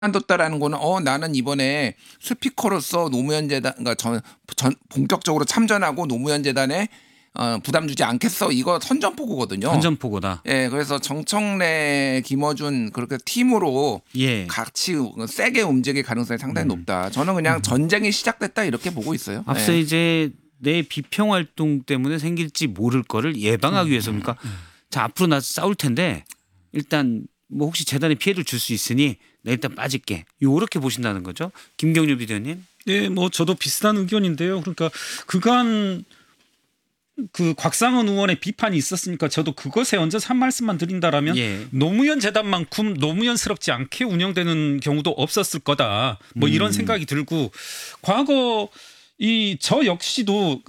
그만뒀다라는 거는 나는 이번에 스피커로서 노무현 재단 그러니까 전 본격적으로 참전하고 노무현 재단에 부담 주지 않겠어. 이거 선전포고거든요. 선전포고다. 예, 그래서 정청래, 김어준 그렇게 팀으로 예. 같이 세게 움직일 가능성이 상당히 높다. 저는 그냥 전쟁이 시작됐다 이렇게 보고 있어요. 앞서 예. 이제 내 비평 활동 때문에 생길지 모를 거를 예방하기 위해서입니까? 자, 앞으로 나서 싸울 텐데 일단 뭐 혹시 재단에 피해를 줄 수 있으니 나 일단 빠질게. 요렇게 보신다는 거죠. 김경률 비대위원님. 네, 뭐 저도 비슷한 의견인데요. 그러니까 그간 그 곽상원 의원의 비판이 있었으니까 저도 그것에 얹어서 한 말씀만 드린다라면 예. 노무현 재단만큼 노무현스럽지 않게 운영되는 경우도 없었을 거다. 뭐 이런 생각이 들고 과거 저 역시도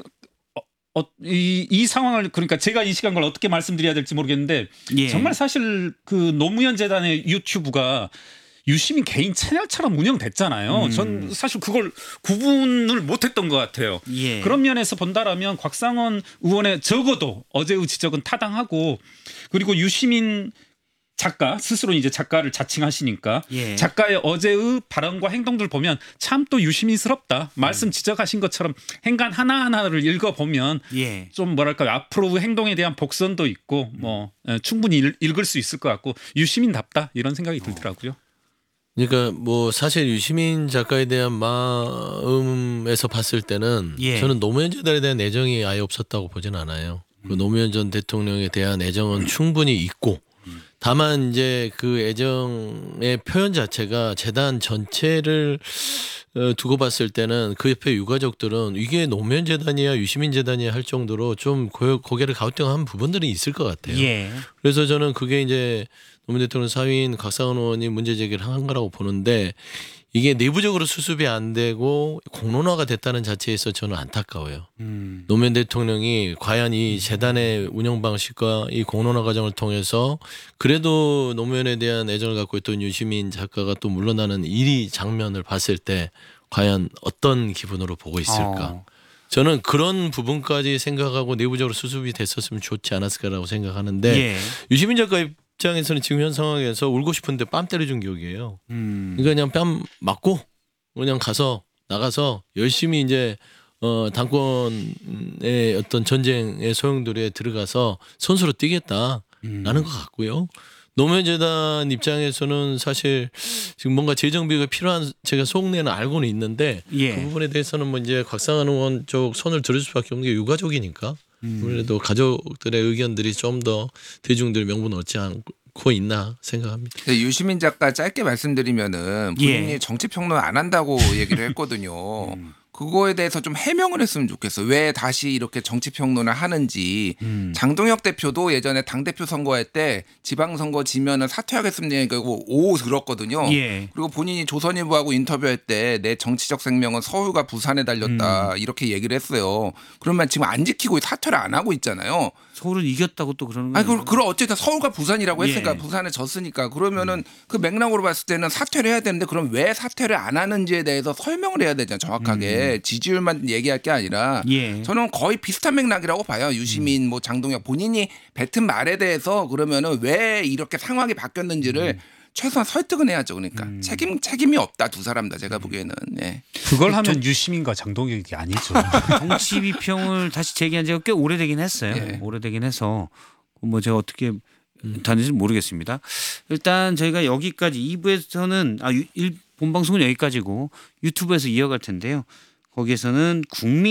이 상황을 그러니까 제가 이 시간 걸 어떻게 말씀드려야 될지 모르겠는데 예. 정말 사실 그 노무현 재단의 유튜브가 유시민 개인 채널처럼 운영됐잖아요. 전 사실 그걸 구분을 못했던 것 같아요. 예. 그런 면에서 본다라면 곽상원 의원의 적어도 어제의 지적은 타당하고 그리고 유시민 작가 스스로 이제 작가를 자칭하시니까 예. 작가의 어제의 발언과 행동들 보면 참 또 유시민스럽다. 말씀 지적하신 것처럼 행간 하나하나를 읽어보면 예. 좀 뭐랄까요. 앞으로 행동에 대한 복선도 있고 뭐 충분히 읽을 수 있을 것 같고 유시민답다 이런 생각이 들더라고요. 그러니까 뭐 사실 유시민 작가에 대한 마음에서 봤을 때는 예. 저는 노무현 재단에 대한 애정이 아예 없었다고 보진 않아요. 그 노무현 전 대통령에 대한 애정은 충분히 있고 다만 이제 그 애정의 표현 자체가 재단 전체를 두고 봤을 때는 그 옆에 유가족들은 이게 노무현 재단이야 유시민 재단이야 할 정도로 좀 고개를 갸우뚱한 부분들이 있을 것 같아요. 예. 그래서 저는 그게 이제 노무현 대통령 사위인 곽상원 의원이 문제 제기를 한 거라고 보는데 이게 내부적으로 수습이 안 되고 공론화가 됐다는 자체에서 저는 안타까워요. 노무현 대통령이 과연 이 재단의 운영 방식과 이 공론화 과정을 통해서 그래도 노무현에 대한 애정을 갖고 있던 유시민 작가가 또 물러나는 이 장면을 봤을 때 과연 어떤 기분으로 보고 있을까? 저는 그런 부분까지 생각하고 내부적으로 수습이 됐었으면 좋지 않았을까라고 생각하는데 예. 유시민 작가 입장에서는 지금 현 상황에서 울고 싶은데 뺨 때려준 격이에요. 그러니까 그냥 뺨 맞고 그냥 나가서 열심히 이제 당권의 어떤 전쟁의 소용돌이에 들어가서 선수로 뛰겠다라는 것 같고요. 노무현 재단 입장에서는 사실 지금 뭔가 재정비가 필요한 제가 속내는 알고는 있는데 예. 그 부분에 대해서는 뭐 이제 곽상원 의원 쪽 손을 들을 수밖에 없는 게 유가족이니까 그래도 가족들의 의견들이 좀 더 대중들 명분 얻지 않고 있나 생각합니다. 유시민 작가 짧게 말씀드리면은 본인이 예. 정치 평론 안 한다고 얘기를 했거든요. 그거에 대해서 좀 해명을 했으면 좋겠어. 왜 다시 이렇게 정치 평론을 하는지. 장동혁 대표도 예전에 당대표 선거할 때 지방선거 지면은 사퇴하겠습니다. 오 들었거든요. 예. 그리고 본인이 조선일보하고 인터뷰할 때 내 정치적 생명은 서울과 부산에 달렸다. 이렇게 얘기를 했어요. 그러면 지금 안 지키고 사퇴를 안 하고 있잖아요. 서울은 이겼다고 또 그러는 아니, 거예요. 그럼 어쨌든 서울과 부산이라고 했으니까 예. 부산에 졌으니까 그러면은 그 맥락으로 봤을 때는 사퇴를 해야 되는데 그럼 왜 사퇴를 안 하는지에 대해서 설명을 해야 되잖아요. 정확하게 지지율만 얘기할 게 아니라 예. 저는 거의 비슷한 맥락이라고 봐요. 유시민 뭐 장동혁 본인이 뱉은 말에 대해서 그러면은 왜 이렇게 상황이 바뀌었는지를 최소한 설득은 해야죠. 그러니까 책임이 없다 두 사람 다 제가 보기에는. 예. 그걸 하면 유시민과 장동혁이 아니죠. 정치 비평을 다시 제기한 지가 꽤 오래되긴 했어요. 예. 오래되긴 해서 뭐 제가 어떻게 다는지 모르겠습니다. 일단 저희가 여기까지 2부에서는 본방송은 여기까지고 유튜브에서 이어갈 텐데요. 거기에서는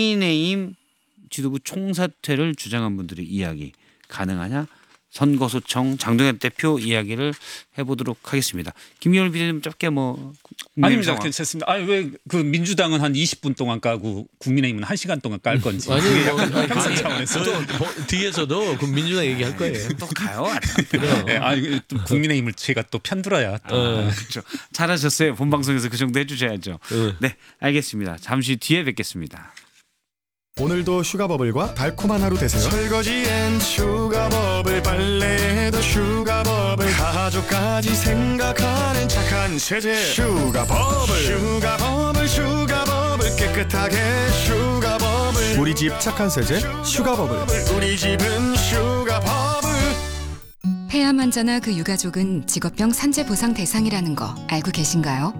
국민의힘 지도부 총사퇴를 주장한 분들의 이야기 가능하냐? 선거소청 장동혁 대표 이야기를 해보도록 하겠습니다. 김경률 비대위원 짧게 뭐 아닙니다. 괜찮습니다. 아니 왜 그 민주당은 한 20분 동안 까고 국민의힘은 1시간 동안 깔 건지. 아니 그게 뭐, 약간 평생 차원에서. 또 뒤에서도 그 민주당 얘기할 거예요. 또 가요. 네, 아니 또 국민의힘을 제가 또 편들어야. 그렇죠. 잘하셨어요. 본방송에서 그 정도 해주셔야죠. 네, 알겠습니다. 잠시 뒤에 뵙겠습니다. 오늘도 슈가버블과 달콤한 하루 되세요. 설거지엔 슈가버블, 빨래에도 슈가버블, 가족까지 생각하는 착한 세제 슈가버블, 슈가버블 깨끗하게 슈가버블. 우리 집 착한 세제 슈가버블. 우리 집은 슈가버블. 폐암 환자나 그 유가족은 직업병 산재 보상 대상이라는 거 알고 계신가요?